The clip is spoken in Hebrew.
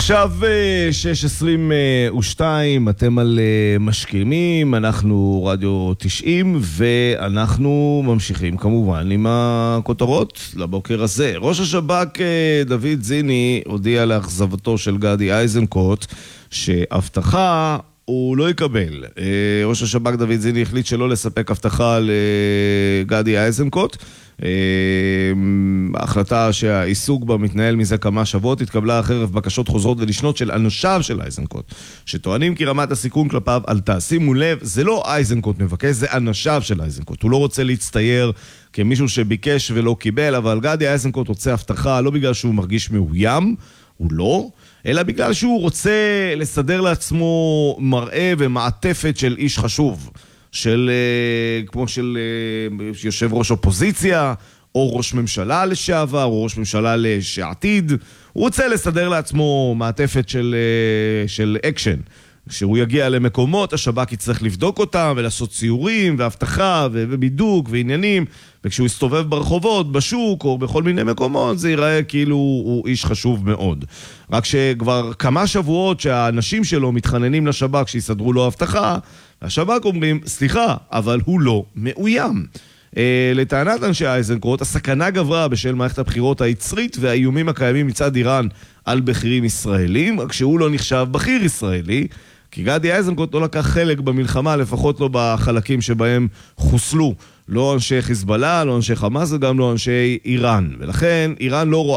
עכשיו 6:22, אתם על משכימים, אנחנו רדיו 90, ואנחנו ממשיכים כמובן עם הכותרות לבוקר הזה. ראש השב"כ דוד זיני הודיע לאכזבתו של גדי איזנקוט שהבטחה הוא לא יקבל. ראש השב"כ דוד זיני החליט שלא לספק הבטחה לגדי איזנקוט. ההחלטה שהעיסוק בה מתנהל מזה כמה שבועות התקבלה חרף בקשות חוזרות ונשנות של אנשיו של איזנקוט, שטוענים כי רמת הסיכון כלפיו עלתה. שימו לב, זה לא איזנקוט מבקש, זה אנשיו של איזנקוט. הוא לא רוצה להצטייר כמישהו שביקש ולא קיבל, אבל גדי איזנקוט רוצה הבטחה לא בגלל שהוא מרגיש מאוים, הוא לא, אלא בגלל שהוא רוצה לסדר לעצמו מראה ומעטפת של איש חשוב, של כמו של יושב ראש אופוזיציה או ראש ממשלה לשעבר או ראש ממשלה לשעתיד. הוא רוצה לסדר לעצמו מעטפת של אקשן, כשהוא יגיע למקומות השב"כ יצטרך לבדוק אותם ולעשות ציורים והבטחה ובידוק ועניינים, וכשהוא יסתובב ברחובות, בשוק או בכל מיני מקומות זה ייראה כאילו הוא איש חשוב מאוד. רק שכבר כמה שבועות שהאנשים שלו מתחננים לשב"כ שיסדרו לו הבטחה, השב"כ אומרים, סליחה, אבל הוא לא מאוים. לטענת אנשי איזנקוט, הסכנה גברה בשל מערכת הבחירות היצרית והאיומים הקיימים מצד איראן על בכירים ישראלים, רק שהוא לא נחשב בכיר ישראלי, כי גדי איזנקוט לא לקח חלק במלחמה, לפחות לא בחלקים שבהם חוסלו. לא אנשי חיזבאללה, לא אנשי חמאס וגם לא אנשי איראן. ולכן איראן לא רואה